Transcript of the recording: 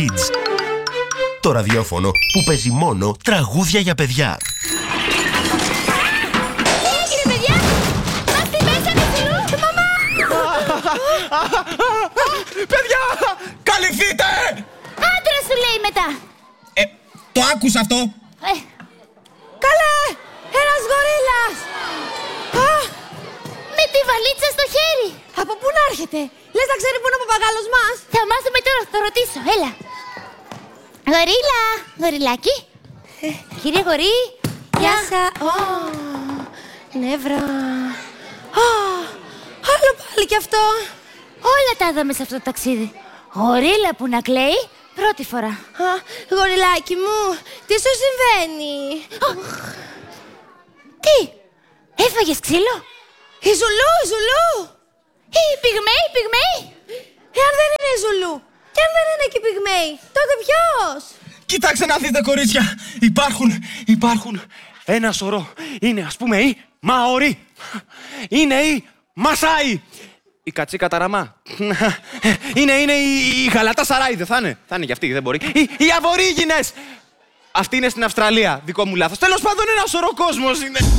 Kids. Το ραδιόφωνο που παίζει μόνο τραγούδια για παιδιά. Κύριε παιδιά, είμαστε μέσα του μαμά! Παιδιά, καλυφθείτε! Άντρα σου λέει μετά. Το άκουσα αυτό. Καλέ, ένας γορίλας! Με τη βαλίτσα στο χέρι. Από πού να έρχεται? Λες να ξέρει πού είναι ο παπαγάλος μας? Θα μάθουμε τώρα, θα το ρωτήσω, έλα. Γορίλα, γοριλάκι. Κύριε γορί. Γεια σας. Νεύρα. Άλλο πάλι κι αυτό. Όλα τα είδαμε σε αυτό το ταξίδι. Γορίλα που να κλαίει, πρώτη φορά. Γοριλάκι μου, τι σου συμβαίνει? Τι, έφαγες ξύλο? Η Ζουλού, η Ζουλού! Οι πυγμαίοι, οι πυγμαίοι! Εάν δεν είναι η Ζουλού, και αν δεν είναι και οι πυγμαίοι, τότε ποιος? Κοιτάξτε να δείτε, κορίτσια. Υπάρχουν ένα σωρό. Είναι, ας πούμε, οι Μαορί. Είναι οι Μασάι. Η Κατσίκα Ταραμά. Είναι η Γαλατά Σαράι, δεν θα είναι? Θα είναι κι αυτή, δεν μπορεί. Οι Αβορίγινες. Αυτή είναι στην Αυστραλία. Δικό μου λάθος. Τέλος πάντων, ένα σωρό κόσμος είναι.